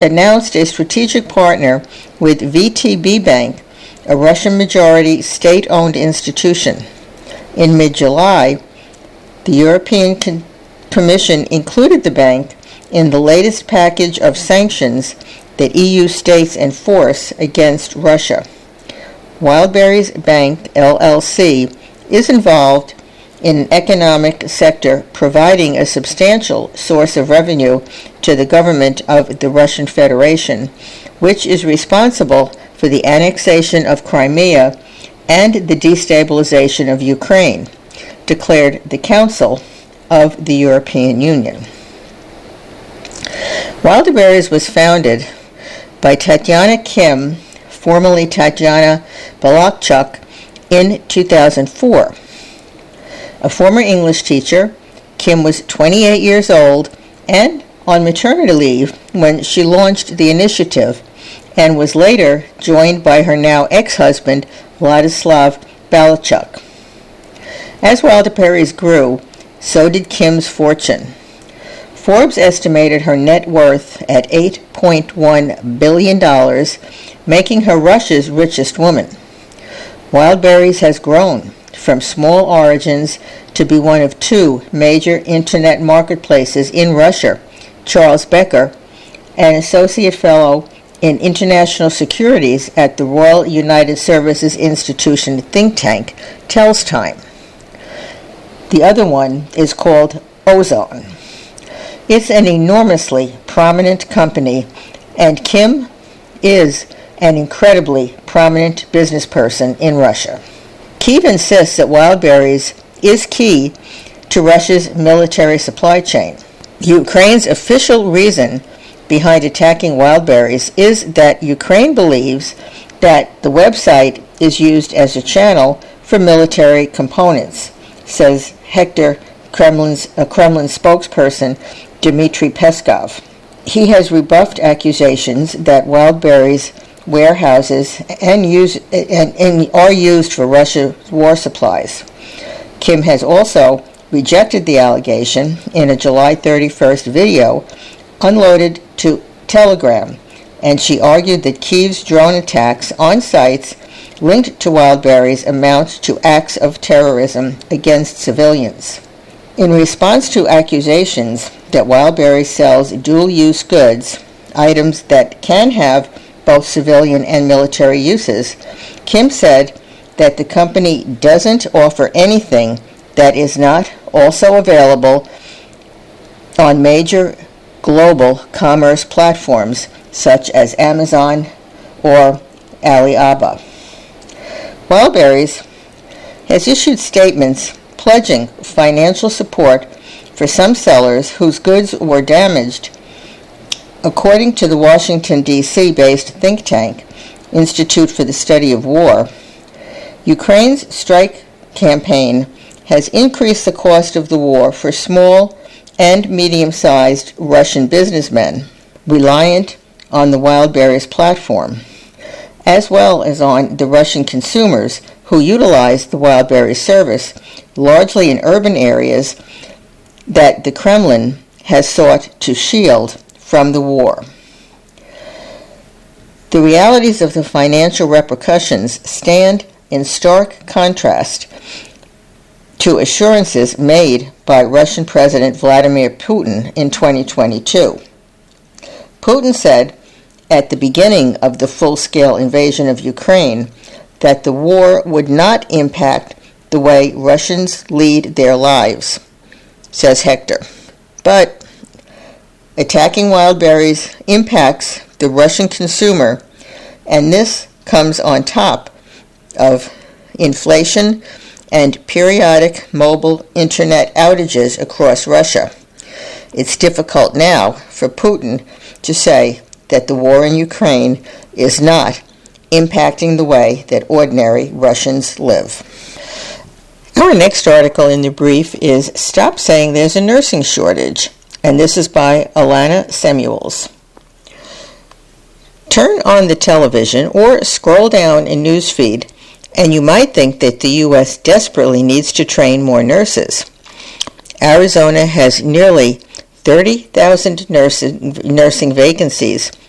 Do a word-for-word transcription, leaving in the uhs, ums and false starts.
announced a strategic partner with V T B Bank, a Russian-majority state-owned institution. In mid-July, the European Con- Commission included the bank in the latest package of sanctions that E U states enforce against Russia. Wildberries Bank, L L C, is involved in an economic sector providing a substantial source of revenue to the government of the Russian Federation, which is responsible for the annexation of Crimea and the destabilization of Ukraine, declared the Council of the European Union. Wildberries was founded by Tatiana Kim, formerly Tatiana Balakchuk, in two thousand four. A former English teacher, Kim was twenty-eight years old and on maternity leave when she launched the initiative, and was later joined by her now ex-husband, Vladislav Balachuk. As Wildberries grew, so did Kim's fortune. Forbes estimated her net worth at eight point one billion dollars, making her Russia's richest woman. Wildberries has grown from small origins to be one of two major internet marketplaces in Russia. Charles Becker, an associate fellow in international securities at the Royal United Services Institution think tank, tells Time. The other one is called Ozone. It's an enormously prominent company, and Kim is an incredibly prominent business person in Russia. Kyiv insists that Wildberries is key to Russia's military supply chain. Ukraine's official reason behind attacking Wildberries is that Ukraine believes that the website is used as a channel for military components, says Hector Kremlin's, a Kremlin spokesperson, Dmitry Peskov. He has rebuffed accusations that Wildberries warehouses and, use, and, and are used for Russia's war supplies. Kim has also rejected the allegation in a July thirty-first video uploaded to Telegram, and she argued that Kyiv's drone attacks on sites linked to Wildberries amount to acts of terrorism against civilians. In response to accusations that Wildberries sells dual-use goods, items that can have both civilian and military uses, Kim said that the company doesn't offer anything that is not also available on major global commerce platforms such as Amazon or Alibaba. Wildberries has issued statements pledging financial support for some sellers whose goods were damaged. According to the Washington, D C based think tank, Institute for the Study of War, Ukraine's strike campaign has increased the cost of the war for small and medium-sized Russian businessmen reliant on the Wildberries platform, as well as on the Russian consumers who utilize the Wildberries service, largely in urban areas that the Kremlin has sought to shield from the war. The realities of the financial repercussions stand in stark contrast to assurances made by Russian President Vladimir Putin in twenty twenty-two. Putin said at the beginning of the full-scale invasion of Ukraine that the war would not impact the way Russians lead their lives, says Hector. But attacking Wildberries impacts the Russian consumer, and this comes on top of inflation and periodic mobile internet outages across Russia. It's difficult now for Putin to say that the war in Ukraine is not impacting the way that ordinary Russians live. Our next article in the brief is Stop Saying There's a Nursing Shortage, and this is by Alana Samuels. Turn on the television or scroll down a news feed, and you might think that the U S desperately needs to train more nurses. Arizona has nearly thirty thousand nursing vacancies,